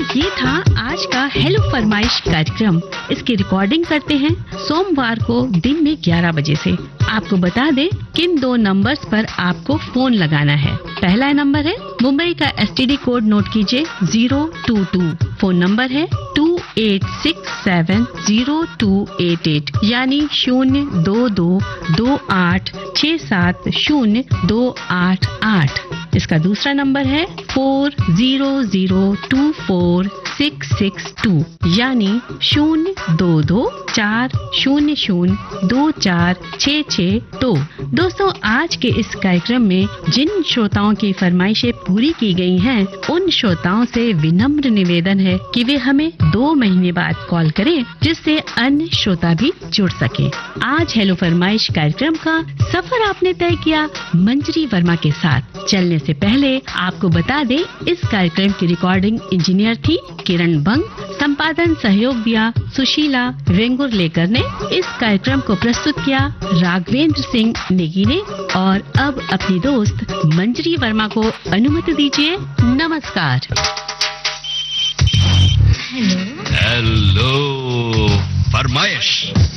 ये था आज का हेलो फरमाइश कार्यक्रम। इसकी रिकॉर्डिंग करते हैं सोमवार को दिन में 11 बजे से। आपको बता दें किन 2 नंबर्स पर आपको फोन लगाना है। पहला नंबर है मुंबई का STD कोड नोट कीजिए 022। फोन नंबर है 28670288 यानी 02228670288। इसका दूसरा नंबर है 40024662 यानी 02240024662। दोस्तों, आज के इस कार्यक्रम में जिन श्रोताओं की फरमाइशें पूरी की गई हैं, उन श्रोताओं से विनम्र निवेदन है कि वे हमें 2 महीने बाद कॉल करें, जिससे अन्य श्रोता भी जुड़ सके। आज हेलो फरमाइश कार्यक्रम का सफर आपने तय किया मंजरी वर्मा के साथ। चलने से पहले आपको बता दें, इस कार्यक्रम की रिकॉर्डिंग इंजीनियर थी किरण बंग, संपादन सहयोग दिया सुशीला वेंगुर्लेकर ने। इस कार्यक्रम को प्रस्तुत किया राघवेंद्र सिंह नेगी ने। और अब अपनी दोस्त मंजरी वर्मा को अनुमति दीजिए। नमस्कार। हेलो फरमाइश।